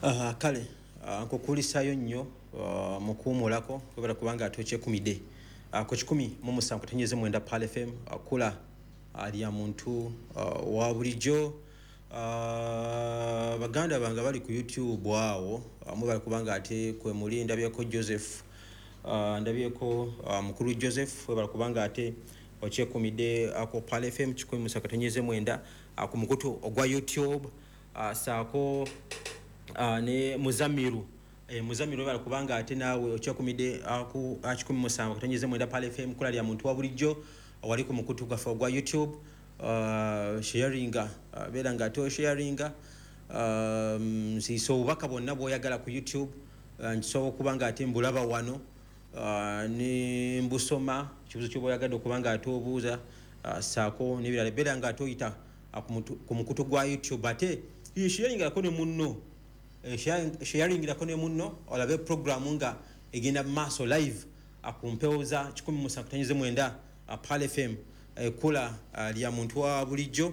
Kale nkukulisayo nnyo mukuumulako kwebala kubanga atokyekuumidde ku 107.9 Pal FM akula ali muntu wa bulijjo baganda bange bali ku YouTube awo mubali kubanga ate kwe muli ndabyeko Joseph ndabyeko mukulu Joseph kwebala kubanga ate okyekuumidde ako Pal FM 107.9 ku mukutu ogwa YouTube saako ne Muzamiru Muzamiru bali kubanga ate nawe okyakumide aku 107.9 Pal FM kula lya muntu wa bulijjo wali ku mukutu gafa gwa YouTube sharinga belanga to sharinga siso baka bonna boyagala ku YouTube nso kubanga ate mbulaba wano ni mbusoma kibuzo kyo boyagala kubanga atobuuza saako nibirale belanga atoyita ku mukutu gwa YouTube ate sharinga ko ne munno sharing irako ne munno olabe programu nga egenda maso live akumpeuza 107.9 Pal FM kula lya muntu wa bulijjo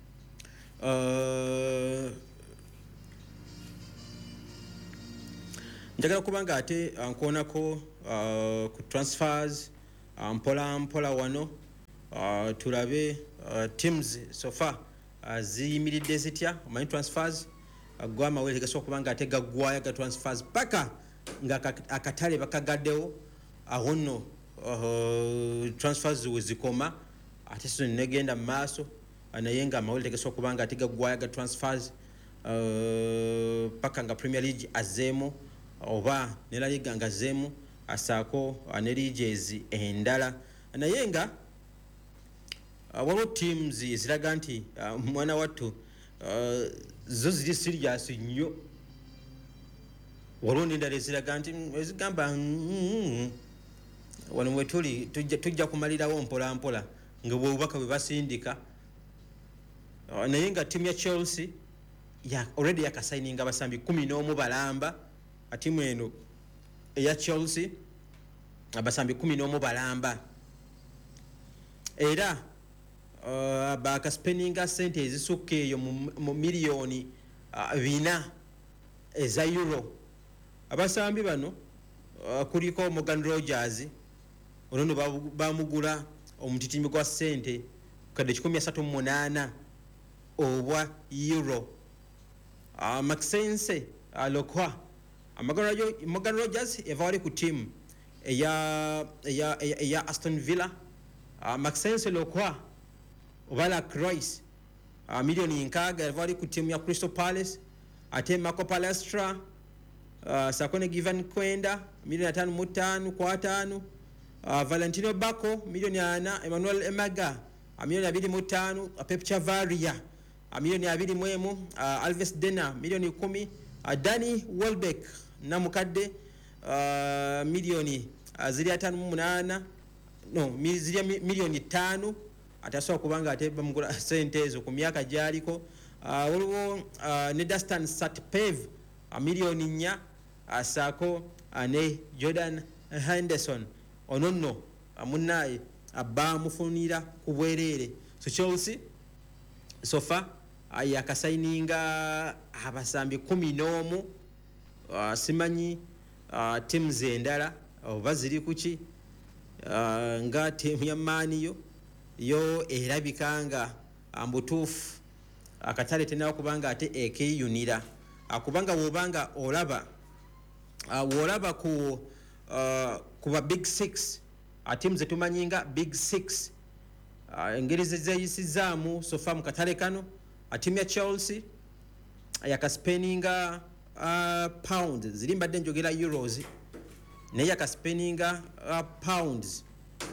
njagala kubanga ate ankonako ku transfers mpola wano tulabe teams so far ziyimiridde zitya my transfers agwa mawele gasoka kubanga atega gwaya ga transfers paka nga akatale bakagaddewo ahono transfers wezikoma ate so negenda maso anayenga mawele gasoka kubanga atega gwaya ga transfers paka nga Premier League azemo oba ne La Liga ngazemo asako ne leagues endala anayenga walo teams ziraga nti mwana watu zo ziri serious nnyo waloni ndale ziraga nti ezigamba wano mwetuli tujja kumalirawo mpola nga bwobaka bwe basindika naye nga timu ya Chelsea already yakasaininga abasambi 11 balamba timu eno eya Chelsea abasambi 11 balamba era baka spendinga sente ezisuka eyo mu milioni 4 eza euro abasambi bano kuliko Morgan Rogers ono bamugula omutitimi gwa sente kade 138 obwa euro Maxence alokwa Morgan Rogers evali ku team eya Aston Villa Maxence lokwa obala Croix milioni nkaga evali ku team ya Crystal Palace ate Marco Palestra sakone given kwenda milioni 5.5 kwa 5 Valentino Bacco milioni 4 Emmanuel Emaga milioni 2.5 Pep Chavaria milioni 2 Alves Dena milioni 10 Danny Welbeck na mukadde milioni 5.8 no zili milioni 5 atasoka kubanga ate bamugula sente ezo ku myaka jaliko waliwo ne Dustin Satpev milioni 4 asako ne Jordan Henderson ononno amunaye abamufunira kubwerere so Chelsea sofa yakasaininga abasambi 11 simanyi teams endala oba ziri kuki nga team ya Maniyo yo erabikanga ambutufu akatale tena kubanga ate ekeyunira akubanga wobanga olaba ku kuba big 6 teams etumanyinga big 6 engeri zeyisizamu sofa mu katale kano team ya Chelsea yakaspeninga pounds zilimbadde njogera euros naye yakaspeninga pounds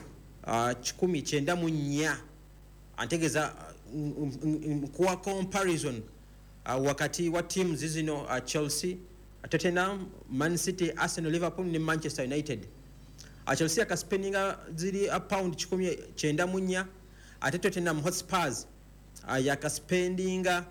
194 antegeza kwa comparison wakati wa teams zino Chelsea, Tottenham, Man City, Arsenal, Liverpool ne Manchester United. Chelsea yakaspeninga zili pound 194 ate Tottenham Hotspurs yakaspendinga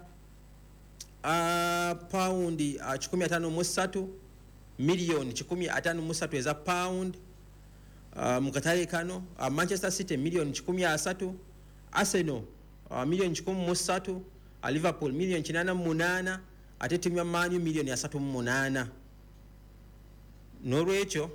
pound 153 milioni 153 eza pound mukatale kano Manchester City milioni 13 Arsenal milioni 13 Liverpool milioni 88 ate timu ya Man U milioni 38 n'olwekyo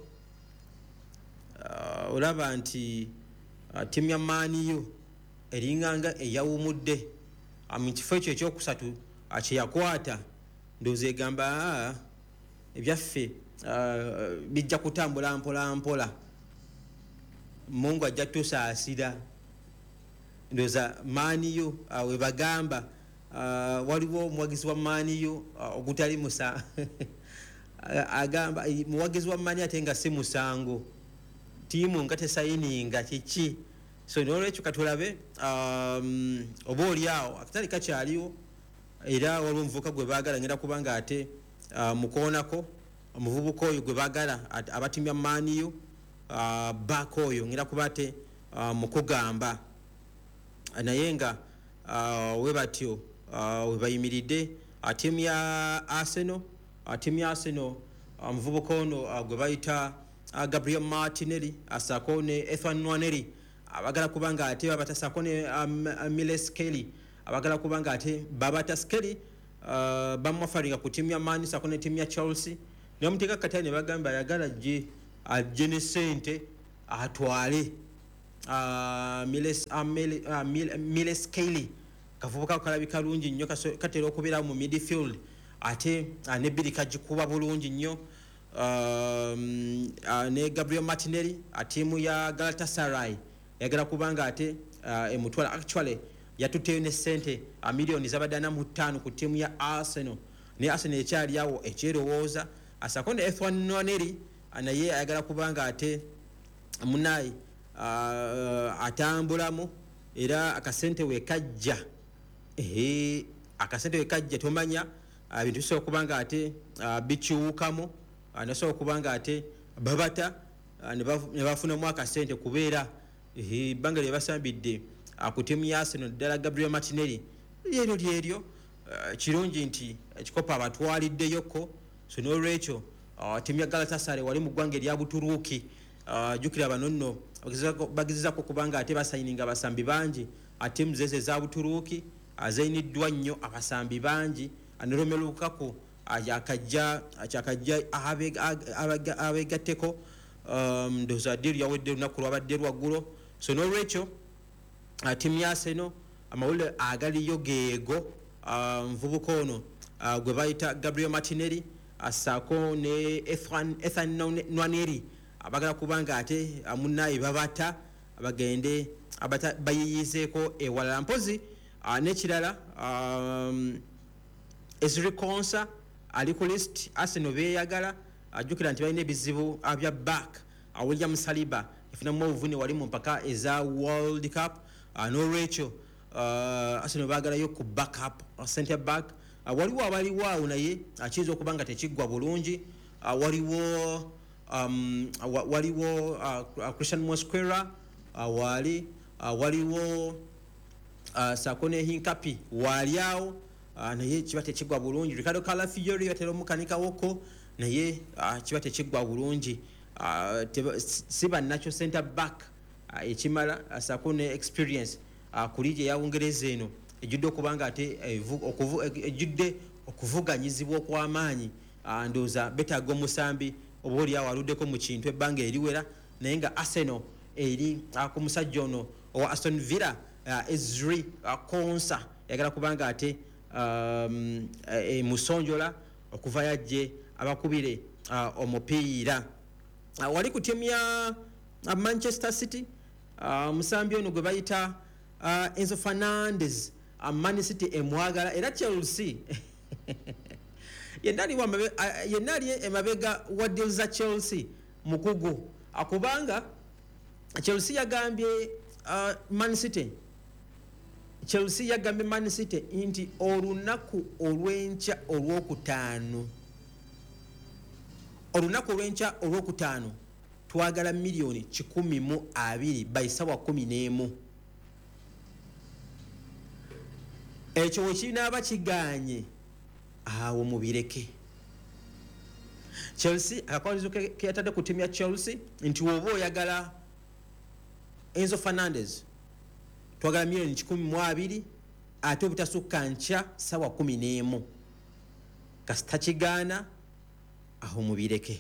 olaba nti timu ya Man U eringanga eyawumudde mu kifo ekyo ekyokusatu kyeyakwata ndowooza egamba ebyaffe bijja kutambula mpola mpola Mungu ajja tusaasira ndowooza Man U we bagamba waliwo omuwagizi wa Man U ogutali musa agamba muwagizi wa Man U ate nga si musango tiimu nga tesayininga kiki so n'olwekyo katulabe oba oliawo akatali kakyaliwo era waliwo omuvubuka gwe baagala ngenda kubanga ate mukoonako omuvubuka oyo gwe baagala abatimya Man U back oyo ngenda kuba ate mukugamba naye nga we batyo we bayimiridde tiimu ya Arsenal omuvubuka ono gwe bayita Gabriel Martinelli asako ne Ethan Nwaneri abagala kubanga ate babata sako ne Miles Kelly abagala kubanga ate babata Skelly bamwafaringa ku tiimu ya Man sako ne tiimu ya Chelsea ne muteka katane bagamba yagala ajje ne sente atwale Miles Kelly kavubuka kalabika lungi nnyo katera okubeera mu midfield ate ne Billy kajikuba bulungi nnyo ne Gabriel Martinelli tiimu ya Galatasaray yagala kubanga ate emutwala actually yatuteyo ne sente milioni zabadana mu 5 ku tiimu ya Arsenal ne Arsenal ekyali awo ekirowooza asako ne Ethan Nwaneri naye ayagala kubanga ate munayi atambulamu era akasente wekajja akasente wekajja tomanya bintu bisobola kubanga ate bikiwukamu nasobola kubanga ate babata ne bafunamu akasente kubeera banga lye basambidde ku tiimu ya Arsenal ddala Gabriel Martinelli lyeryo kirungi nti ekikopo abatwaliddeyoko so n'olwekyo tiimu ya Galatasaray wali mu ggwanga erya Buturuuki jjukira bano nno bagezezaako kubanga ate basayininga abasambi bangi tiimu zeze eza Buturuuki azayiniddwa nnyo abasambi bangi ne Romelu Lukaku kyakajja abegatteko ndowooza ddiiru yawedde olunaku lwabadde lwaggulo so n'olwekyo tiimu ya Arsenal amawulire agaliyo geego nvubuka ono gwe bayita Gabriel Martinelli asako ne Ethan Nwaneri abagala kubanga ate munnayi babata bagende bayiyizeeko ewalala mpozi n'ekirala Ezri Konsa ali ku list Arsenal beeyagala ajjukira nti balina ebizibu bya back William Saliba efunamu obuvune wali mu mpaka eza World Cup n'olwekyo Arsenal baagalayo ku backup center back waliwo abaliwo naye akiyinza okuba nga tekiggwa bulungi waliwo Christian Mosquera waliwo Sakone Hinkapi waliawo naye kiba tekiggwa bulungi Ricardo Calafiori yatera omukanika woko naye kiba tekiggwa bulungi si bannakyo center back ekimala Sakone experience kuli gye yawungereza eno ejjudde okubanga ate ejjudde okuvuganyizibwa okw'amaanyi ndowooza betaaga omusambi oba oli awo aluddeko mu kintu ebbanga eriwera naye nga Arsenal eri ku musajja ono owa Aston Villa Ezri Konsa yagala kubanga ate musonjola okuva yajje abakubire omupiira wali ku tiimu ya Manchester City musambi ono gwe bayita Enzo Fernandez Man City emwagala era Chelsea yenali emabega wa deal za Chelsea mukugu akubanga Chelsea yagambye Man City nti olunaku olw'enkya olwokutaano twagala milioni 12 bayisawa 11 ekyo wekinaaba kiganye awo mubireke Chelsea akakwanizo keyatadde ku tiimu ya Chelsea nti woba oyagala Enzo Fernandez twagala milioni 12 ate obutasukka nkya sawa 11 kasita kigaana aho mubireke.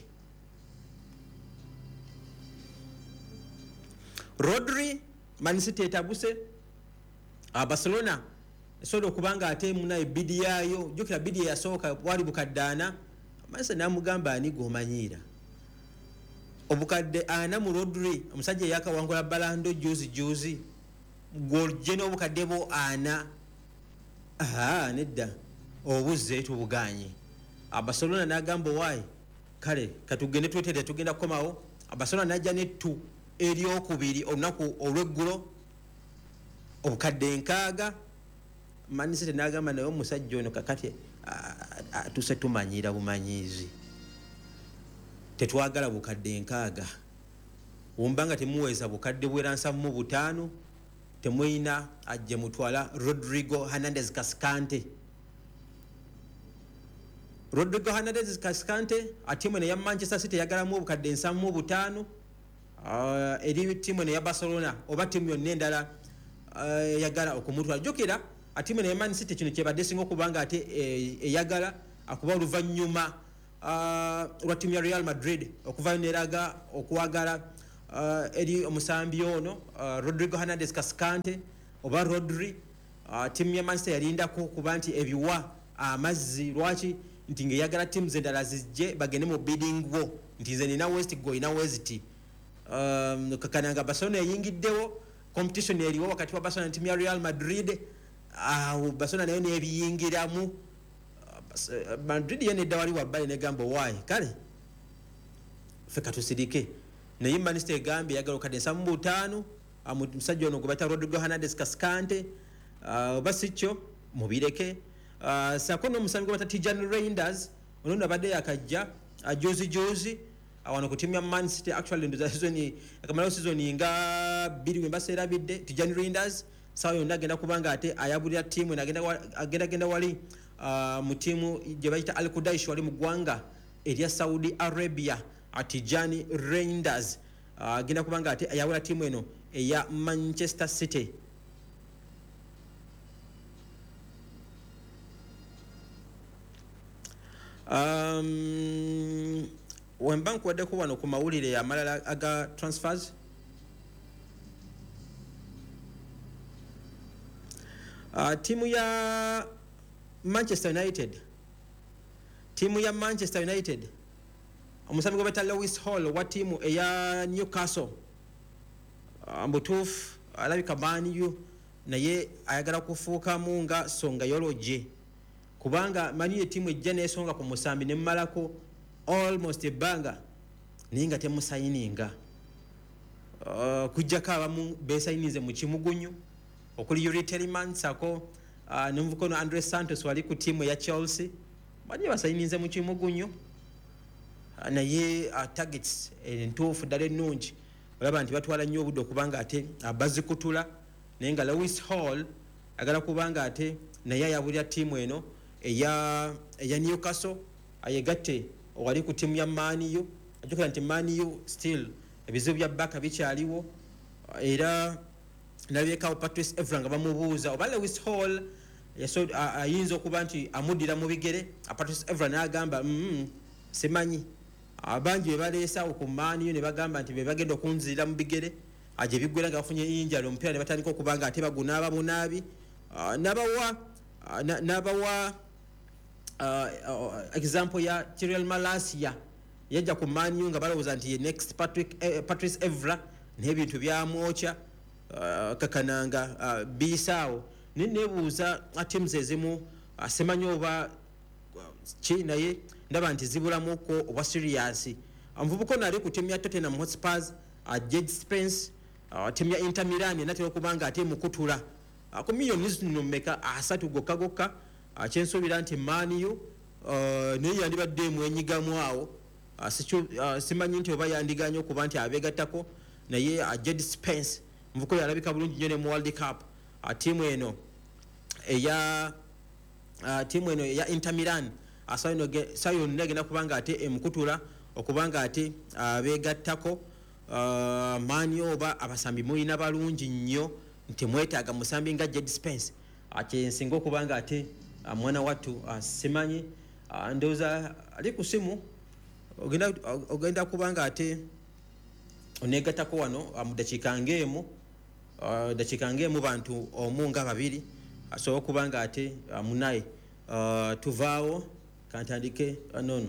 Rodri Man City etabuse Barcelona esobola okubanga ate muna ebidi yaayo jukira bidi yasooka wali bukaddaana Manchester namugamba ani gomanyiira obukadde ana mu Rodri omusajja yakawangula balando juzi gol jeno obukadde bo ana nedda obuzze tubuganye. Barcelona nagamba wayi kale katugende twetere tugenda komawo. Barcelona najja nettu eryokubiri olunaku olweggulo obukadde nkaaga. Man City nagamba naye omusajja ono kakati tuse tumanyira bumanyizi tetwagala bukadde nkaaga wombanga temuweza bukadde bweransa mu butaano temwina ajje mutwala Rodrigo Hernandez Cascante. Rodrigo Hernandez Cascante atimu ne ya Manchester City yagala mu bukadde nsa mu butaano eri timu ne ya Barcelona oba timu yonna endala yagala okumutwala. Jokera atimu ne Man City kino kyebadde singa okubanga ate eyagala akuba oluvannyuma lwa timu ya Real Madrid okuvayo neraga okwagala eri omusambi ono Rodrigo Hernandez Cascante oba Rodri. Timu ya Manchester yalindako kuba nti ebiwa amazzi lwaki nti ngeyagala timu zendala zijje bagende mu bidding wo nti nze nina West go ina West kakananga Barcelona yingiddewo competition eriwo wakati wa Barcelona timu ya Real Madrid. Barcelona nayo nebiyingiramu Madrid yenedda wali wabbali negamba wayi kale ffe katusirike naye Manchester egambye yagala okadde nsa mu butaano omusajja ono gwe bayita Rodrigo Hernandez Cascante oba si kyo mubireke. Sako n'omusambi gwe bayita Tijani Reinders ono nabadde yakajja jozi wano ku timu ya Man City actually ndoza season akamalawo season nga 2 wemba serabidde. Tijani Reinders sawa yonna agenda kubanga ate ayabulira timu agenda wali mu timu gye bayita Al Qudaish wali mu ggwanga erya Saudi Arabia. Tijani Reinders agenda kubanga ate ayabula timu eno eya Manchester City. Wemba nkuwaddeko wano ku mawulire amalala aga transfers. Timu ya Manchester United omusambi gwe bayita Lewis Hall wa timu eya Newcastle mbutuufu alabika Man U naye ayagala kufuukamu nga songa yoloje kubanga Man U timu ejja nesonga ku musambi nemmalako almost ebbanga naye nga temusayininga kujjako abamu besayinize mu kimugunyu okuli Yuri Tielemans sako n'omuvukono Andre Santos wali ku timu ya Chelsea bali basayinize mu kimugunyu naye targets entuufu ddala ennungi olaba nti batwala nnyo obudde okubanga ate bazikutula naye nga Lewis Hall agala kubanga ate naye ayabulira timu eno eya Newcastle ayegatte wali ku timu ya Man U. Ajukira nti Man U still ebizibu bya baka bikyaliwo era nabiyekawo Patrice Evra nga bamubuuza oba Lewis Hall ayinza okuba nti amuddira mu bigere. Patrice Evra n'agamba simanyi abangi be baleesawo ku Man U ne bagamba nti be bagenda okunzirira mu bigere gye biggwera nga bafunye injala omupiira ne batandika okubanga ate bagunaaba bunaabi n'abawa example ya Cyril Malacia yajja ku Man U nga balowooza nti ye next Patrice Evra n'ebintu byamwokya kakananga bisaawo naye nebuuza teams ezimu simanyi oba ki naye ndaba nti zibulamuko oba serious. Omuvubuka ono ali ku timu ya Tottenham Hotspurs Jed Spence timu ya Inter Milan natera okubanga ate mukutula ku millions zino mmeka 3 gokka kyensuubira nti Man U naye yandibadde mwenyigamu awo simanyi nti oba yandiganye okuba nti abeegattako naye Jed Spence muvuko yalabika bulungi nnyo ne mu World Cup. Timu eno eya Inter Milan sayo negenda kubanga ate emukutula okubanga ate abeegattako Man U oba abasambi mulina balungi nnyo nti mwetaaga musambi nga Jed Spence kyensinga okubanga ate mwana wattu simanyi ndowooza ali ku simu ogenda kubanga ate oneegattako wano mu dakiika ng'emu bantu omu nga babiri asobola okubanga ate munaye tuvaawo kantandike nono.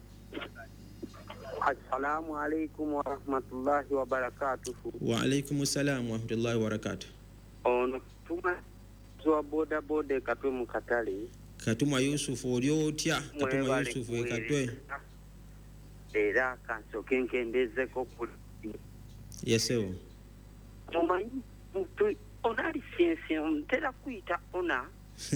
Assalamu alaikum wa rahmatullahi wa barakatuhu. Wa alaikum salam wa rahmatullahi wa barakatuhu. Ono tuma zwa boda boda katwe mu katale. Katuma Yusuf oli otya? Katuma Yusuf katwe. Era kansoke nkendezeko kuli. Yesewo. Mumanyi ona lisensi ntera kuyita ona.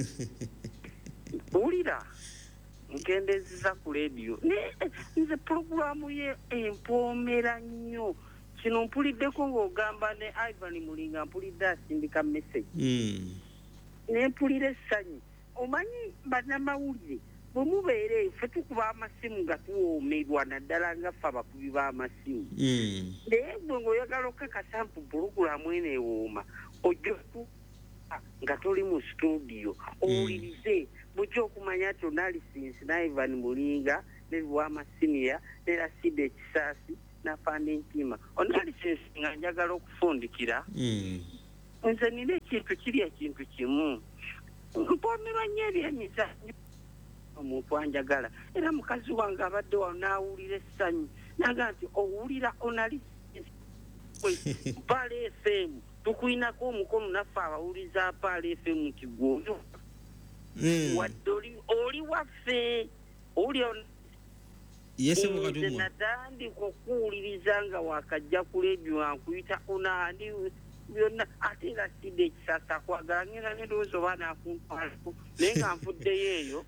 Ulira nkendezeza ku radio nze programu ye empomera nnyo kino mpuliddeko ng'ogamba ne Ivan Mulinga mpulidde asindika message nempulira essanyu omanyi bannamawulire bwe mubeere ffe tukuba amasimu nga tuwoomerwa naddala nga ffe abakubi b'amasimu naye gwe ng'oyagala okakasampu pulogulamu eneewooma ojja nga toli mu studio owulirize bujja okumanya nti onalisinsi na Ivan Mulinga ne Bwamasinia ne Rasida Ekisaasi na Fande Nkima onalisinsi nga njagala okufundikira nze nina ekintu kiri ekintu kimu mpomerwa nnyo ebyemizannyo omuntu anjagala era mukazi wange abadde wano n'awulira essanyu naga nti owulira onalisinsi Paala FM tukuinako omukono naffe abawuliza Paala FM nti gwoyo wadde oli waffe oli Yesewo Katumwa natandika okuwuliriza nga wakajja ku leediyo ankuyita onaani byonna ate era Sidde Ekisaasi akwagala ngenda nedowooza oba naakuntwalako naye nga nfuddeyo eyo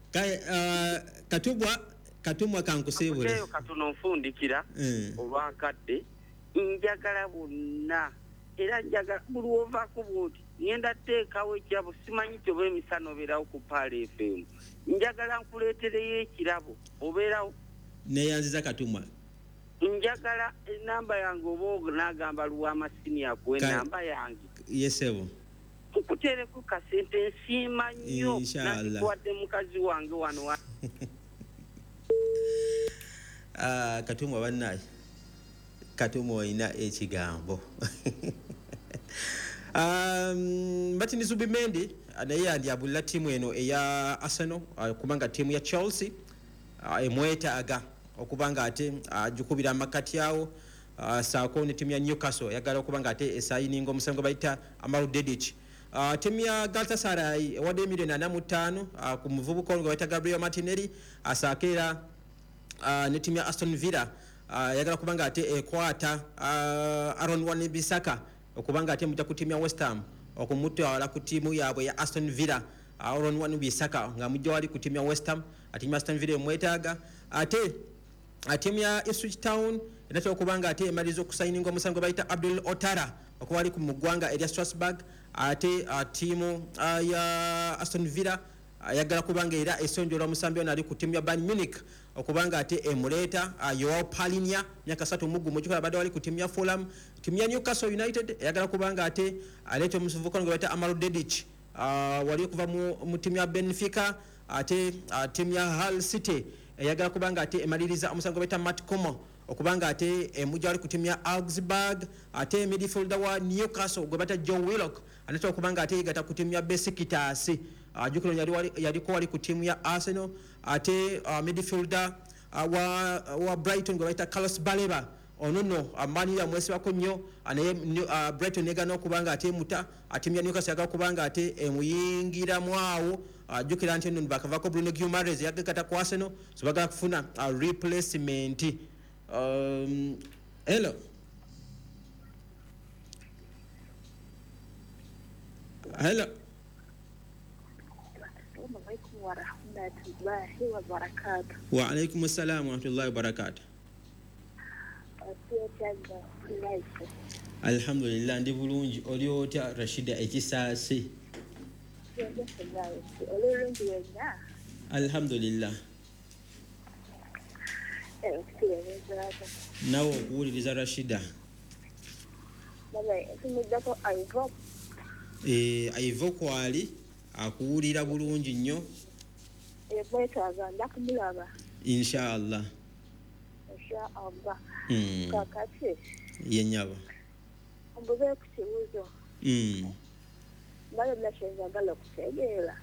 Katumwa kankusiibule katono nfundikira olwankadde njagala bonna era njagala buli wovaako bwoti ngenda teekawo ekirabo simanyi kyoba emisana obeerawo ku Paala FM njagala nkuleetereyo ekirabo obeerawo neeyanziza Katumwa njagala enamba yange oba n'agamba Lwamasinia kuwe enamba yange Yesewo tukuteereko kasente nsiima nnyo nakikuwadde mukazi wange wano Katumwa bannaye Katumwa olina ekigambo Martin Zubimendi naye yandyabulira ttiimu eno eya Arsenal kubanga ttiimu ya Chelsea emwetaaga okubanga ate agikubira amakati awo saako ne ttiimu ya Newcastle yagala okubanga ate esayininga omusango bayita Amaru Dedic ttiimu ya Galatasaray ewadde $45,000 ku muvubuka ono gwe bayita Gabriel Martinelli asaako era ne ttiimu ya Aston Villa yagala kubanga ate ekwata Aaron Wan-Bissaka okubanga ate mujja ku ttiimu ya West Ham okumutwala ku ttiimu yaabwe ya Aston Villa Aaron Wan-Bissaka nga mujja wali ku ttiimu ya West Ham ttiimu ya Aston Villa emwetaaga ate ttiimu ya Ipswich Town enatera okubanga ate emaliza okusayininga omusango bayita Abdul Otara okuba ali ku muggwanga erya Strasbourg ate ttiimu ya Aston Villa yagala kubanga era esonjola omusambi ono ali ku ttiimu ya Bayern Munich okubanga ate emuleeta Joao Palhinha myaka 3 mugumu ekikola badde wali ku ttiimu ya Fulham ttiimu ya Newcastle United yagala kubanga ate aleeta omuvubuka ono gwe bayita Amaru Dedic wali okuva mu ttiimu ya Benfica ate ttiimu ya Hull City yagala kubanga ate emaliriza omusango bayita Matt Como okubanga ate emujja wali ku ttiimu ya Augsburg ate midfielder wa Newcastle gwe bayita Joe Willock anatera okubanga ate yegata ku ttiimu ya Besiktas jukiro yaliko wali ku ttiimu ya Arsenal ate midfielder wa Brighton gwe bayita Carlos Baleba onono amanira mwesibako nnyo naye Brighton egana okubanga ate emuta ttiimu ya Newcastle yagala okubanga ate emuyingiramu awo jukira nti nno bakavako Bruno Guimaraes yagakata ku Arsenal so bagala kufuna replacement hello wa alaikum assalam wa rahmatullahi wa barakatuh alhamdulillah ndi bulungi oli otya Rashida Ekisaasi alhamdulillah nawe okuwuliriza Rashida Aivo kwali akuwulira bulungi nnyo Mwetaaga ndakumulaba. Inshallah. Inshallah. Kakati. Yenyaba. Mbuze ku kibuuzo. Mbale nashenjagala okutegeera.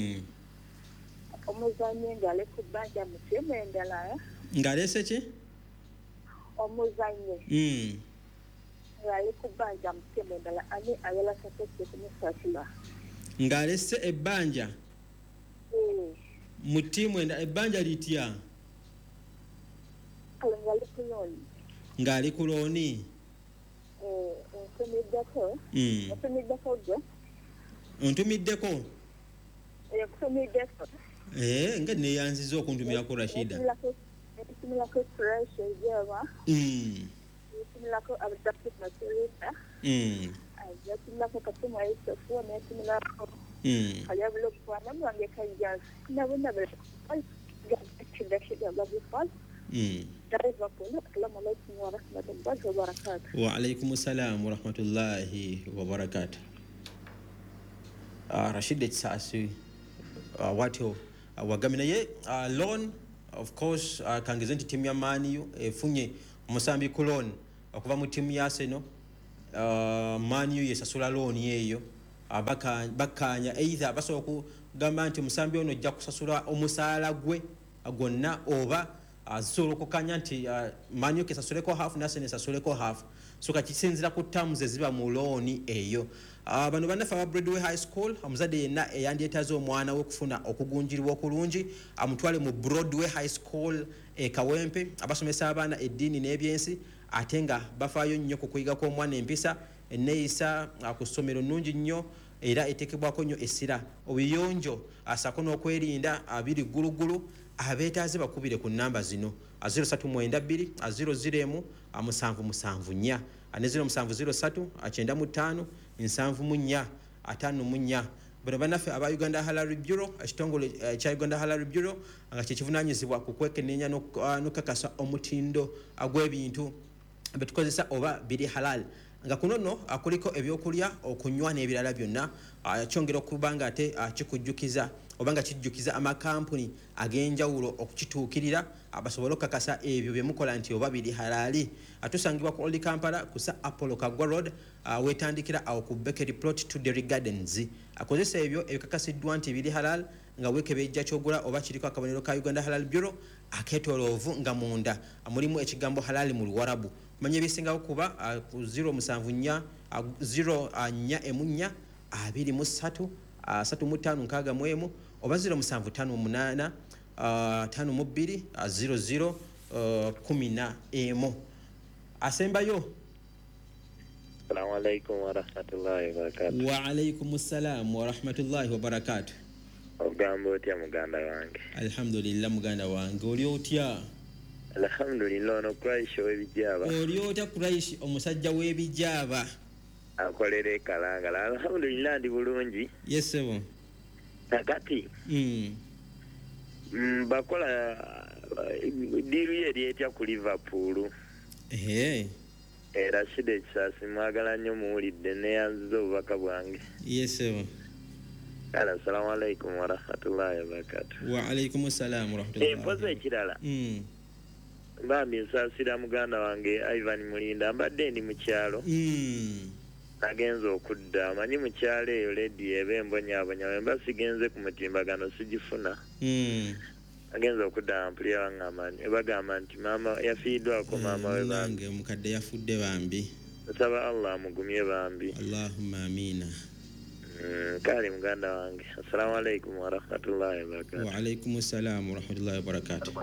Omuzannyi ng'ali ku bbanja mu ttiimu endala. Ng'aleese ki? Omuzannyi. Ng'ali ku bbanja mu ttiimu endala ani ayala sapoti kumusasula. Ng'aleese ebbanja? Mu ttiimu endala ebbanja litya? Ng'ali ku looni. Ng'ali ku looni? Ntumiddeko. Ntumiddeko gwe. Ontumiddeko? Ntumiddeko. Nga neeyanziza okuntumirako Rashida. Ntumirako Fresh ejeeba. Ntumirako Abdul Masurita. Ntumirako Katuma Yusufu. Ntumirako Kayabula Kwana Mwange Kajazi. Nabona bale. وعليكم السلام ورحمة الله وبركاته. Rashid Sasi watu wagamina ye loan of course kangezenti timu ya Man U efunye omusambi ku loan okuva mu timu ya Arsenal. Man U yesasula loan yeyo bakanya either basobola okugamba nti omusambi ono ojja kusasula omusaala gwe gonna oba asobola okukanya nti Man U kesasuleko half na Arsenal esasuleko half, so kakisinzira ku terms eziba mu loan eyo. Bano bannaffe aba Broadway High School omuzadde yenna eyandyetaaze omwana we okufuna okugunjiribwa okulungi amutwale mu Broadway High School Kawempe abasomesa abaana eddiini n'ebyensi ate nga bafaayo nnyo ku kuyiga kw'omwana empisa enneeyisa ku ssomero nnungi nnyo era eteekebwako nnyo essira obuyonjo asako n'okwerinda abiri ggulugulu. Abeetaaze bakubire ku nnamba zino 0392 007 774 ne 0703 95 74 54. Bano bannaffe aba Uganda Halal Bureau ekitongole kya Uganda Halal Bureau nga kyekivunaanyizibwa ku kwekenneenya n'okukakasa omutindo gw'ebintu betukozesa oba biri halal nga kuno nno akuliko ebyokulya okunywa n'ebirala byonna kyongera okuba nga ate kikujjukiza oba nga kijjukiza amakampuni ag'enjawulo okukituukirira basobole okukakasa ebyo bye mukola nti oba biri halali. Tusangibwa ku Old Kampala ku Sir Apollo Kagwa Road weetandikira awo ku Bakery Plot to Derry Gardens. Akozesa ebyo ebikakasiddwa nti biri halal nga weekebejja kyogula oba kiriko akabonero ka Uganda Halal Bureau akeetoloovu nga munda mulimu ekigambo halali mu Luwarabu. Manya ebisingawo kuba ku 074 041 23 356 oba 0758 52 00 11. Asembayo. Assalamu alaikum wa rahmatullahi wa barakatuh. Wa alaikum assalam wa rahmatullahi wa barakatuh. Ogamba otya muganda wange? Alhamdulillah muganda wange. Oli otya? Alhamdulillah ono Quraish w'ebijaba. Oli otya Quraish omusajja w'ebijaba? Akolera ekalangala. Alhamdulillah ndi bulungi. Yes sebo. Nakati. Bakola diru yeri etya ku Liverpool. Rashid Sasi mwagala nnyo muwulidde neyanziza obubaka bwange. Yes sebo. Assalamu alaikum wa rahmatullahi wa barakatuh. Wa alaikum assalam wa rahmatullahi. Mpoza ekirala. Bambi nsaasira muganda wange Ivan Mulinda mbadde ndi mu kyalo. Nagenza okudda amanyi mu kyalo eyo ledi eba embonyabonya wemba sigenze ku mutimbagano sigifuna. Nagenza okudda ampulya wangamba bagamba nti maama yafiiddwako maama we bambi. Omukadde yafudde bambi. Nsaba Allah amugumye bambi. Allahumma amina. Kale muganda wange. Assalamu alaikum wa rahmatullahi wa barakatuh. Wa alaikum assalam wa rahmatullahi wa barakatuh.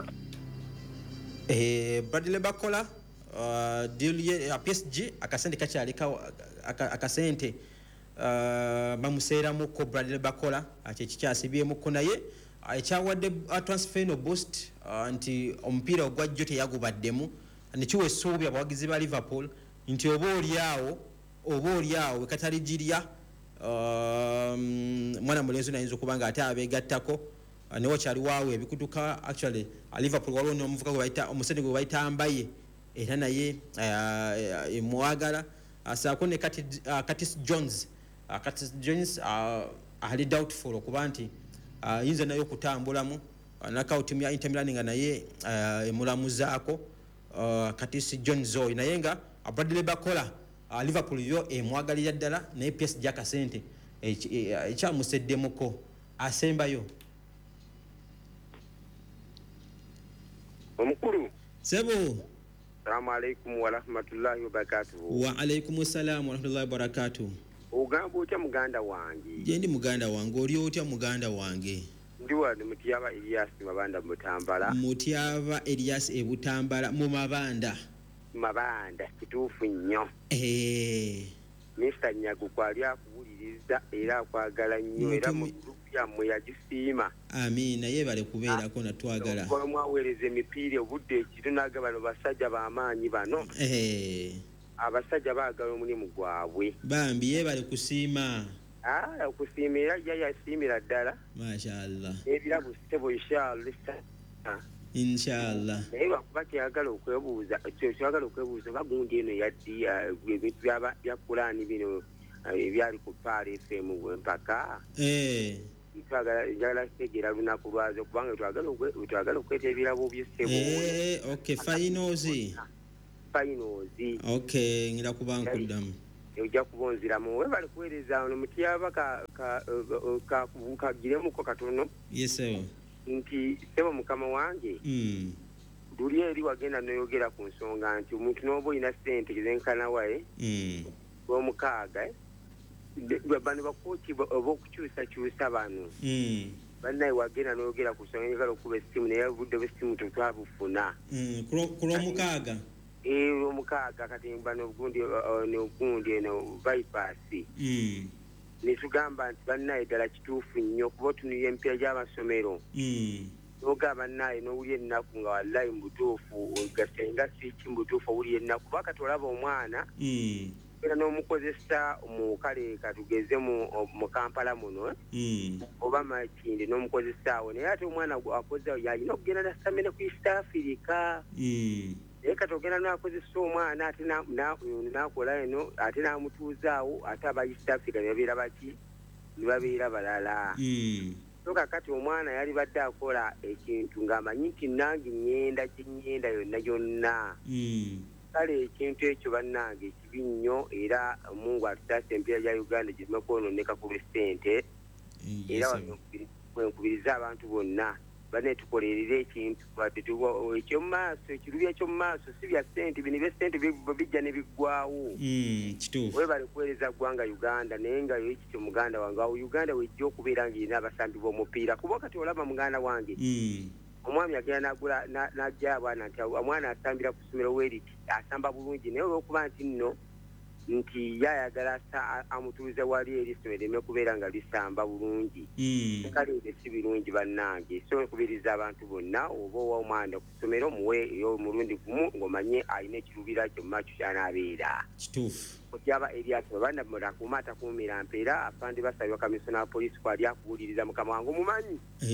Bradley Bakola deal ye PSG akasente kakyalika akasente bamuseeramu ko Bradley Bakola kyekikyasibyemu ko naye ekyawadde transfer no boost nti omupiira ogwajjo teyagubaddemu nekiwa essuubi abawagizi ba Liverpool nti oba oliawo wekataligirya mwana mulenzi nayinza okuba nga ate abeegattako newo kyaliwaawo ebikutuka actually Liverpool waliwo n'omuvuka omusente gwe bayita Ambaye era naye emwagala asaako ne Curtis Jones ali doubtful okuba nti yinza naye okutambulamu knockout ya Inter Milan nga naye emulamuzaako kati si John Zoe naye nga Bradley Bakola Liverpool yo emwagalira ddala naye PSG akasente ekyamuseddemuko asembayo omukulu sebo. Assalamu alaikum wa rahmatullahi wa barakatuh. Wa alaikum assalam wa rahmatullahi wa barakatuh. Ogamba otya muganda wange? Je ndi muganda wange, oli otya muganda wange? Ndiwa ni Mutyaba Elias Mabanda Mutambala. Mutyaba Elias Ebutambala mu Mabanda. Mabanda kituufu nnyo. Mr. Nyagu kwali akubuliriza era akwagala nnyo era mu group yammwe yagisiima. Amina yebale kubeerako natwagala. Ko mwaweereza emipiira obudde ekitunaga bano basajja b'amaanyi bano. Abasajja baagala omulimu gwabwe. Bambi yebale kusiima. Okusiimira yasiimira ddala. Mashaallah. Ebirabu sitebo inshallah. Naye bakuba kyagala okwebuuza bagundi eno yaddi ebintu bya Qur'ani bino ebyali ku Paali FM mpaka njagala kutegeera lunaku lwazo kubanga twagala okweta ebirabo by'essebo. Okay, finals. Okay, ngira kubanga kuddamu. Ojja kubonziramu we bali kuweereza ono Mutyaba kagiremuko katono. Yes sir. Nti sebo mukama wange luli eri wagenda noyogera ku nsonga nti omuntu n'oba olina ssente zenkana waye b'omukaaga bano bakooti b'okukyusakyusa bano bannaye wagenda noyogera ku nsonga njagala okuba essimu naye obudde bw'essimu tetwabufuna ku lw'omukaaga omukaaga kati bano ogundi eno bypass netugamba nti bannaye ddala kituufu nnyo kuba otunulira emipiira gy'amasomero n'ogamba bannaye n'owulya ennaku nga wallahi mu butuufu gasenga siiki mu butuufu owulya ennaku kuba kati olaba omwana era n'omukozesa mu kale katugeze mu Kampala muno oba Makindi n'omukozesa awo naye ate omwana akoze yalina okugenda nasamene ku East Africa naye kati ogenda nakozesa omwana ate nakola eno ate namutuuzaawo ate aba East Africa nebabeera baki nebabeera balala so kakati omwana yali badde akola ekintu ng'amanyi nti nange nyenda gyenyenda yonna gyonna kale ekintu ekyo bannange ekibi nnyo era Mungu atutaasa empiira gya Uganda gireme kwononeka kuba ssente era wenkubiriza abantu bonna bane tukolerera ekintu ekyomumaaso ekirubi ekyomumaaso si bya ssente bino byessente bijja ne biggwawo we bali kuweereza ggwanga Uganda naye nga yo ekityo muganda wange awo Uganda wejja okubeera ng'erina abasambi b'omupiira kuba kati olaba muganda wange omwami agenda n'ajja abaana nti omwana asambira ku ssomero weriti asamba bulungi naye olw'okuba nti nno nti yayagala amutuuze wali eri essomero ereme kubeera nga lisamba bulungi kale si birungi bannange so nkubiriza abantu bonna oba owa omwana ku ssomero muwe omulundi gumu ng'omanye alina ekirubira kyo mumaaso ky'anaabeera kituufu Mutyaba Elias Mabanda mulakuuma atakuumira mpeera afande basabibwa kamisona wa poliisi kwali akuwuliriza mukama wange omumanyi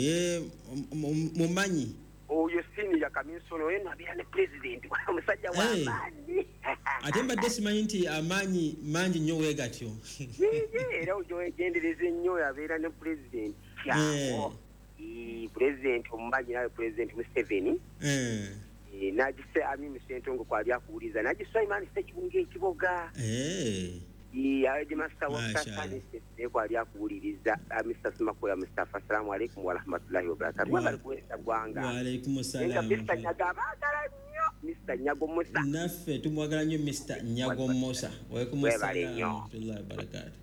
mumanyi oyo senior kamisona oyo nabeera ne president omusajja w'amaanyi ate mbadde simanyi nti amaanyi mangi nnyo weegatyo era ojo wegendereze nnyo yabeera ne president president omumanyi nawe president Museveni najise Amini Ssentongo kwali akuwuliriza najisa Imani Ssekibunge ekiboga yaje master wa Sasani kwali akuwuliriza Mr. Simakola Mustafa assalamu alaikum wa rahmatullahi wa barakatuh bali kuwesa gwanga wa alaikum assalam Mr. Nyagabagala nnyo Mr. Nyago Musa naffe tumwagala nnyo Mr. Nyago Musa wa alaikum assalam wa rahmatullahi wa barakatuh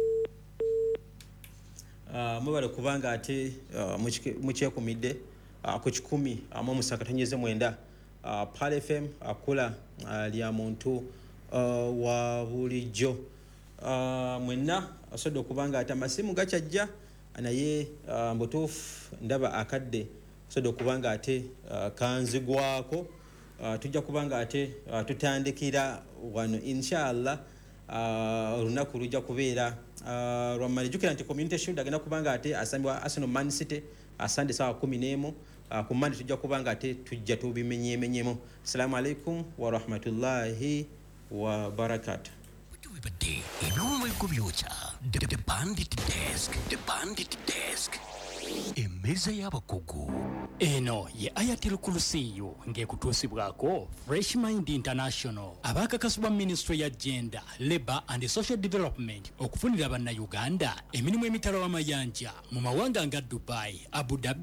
mubale kubanga ate mukyekumidde ku 10:39 Paali FM akula lya muntu wa bulijjo mwenna asobodde okubanga ate amasimu gakyajja naye mbutuufu ndaba akadde asobodde okubanga ate kanzigwako tujja kubanga ate tutandikira wano inshallah olunaku lujja kubeera lwammali jjukira nti community shield agenda kubanga ate asambibwa Arsenal Man City asande sawa 11 ku Monday tujja kubanga ate tujja tubimenyemenyemo. Assalamu alaikum wa rahmatullahi wa barakatuh. The Bandit Desk. Emeza y'abakogo. Eno ye Ayatel Kulusiyo ngekutusibwako Fresh Mind International abakakasibwa Ministry ya Gender, Labor and Social Development okufunira abanna Uganda emirimu emitalo amayanja mu mawanga nga Dubai, Abu Dhabi